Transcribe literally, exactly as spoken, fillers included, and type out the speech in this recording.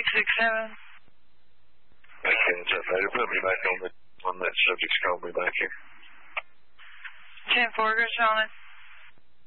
six seven. Okay, Jet Fighter, put me back on the on that subject's called me back here. ten four, Chris on it.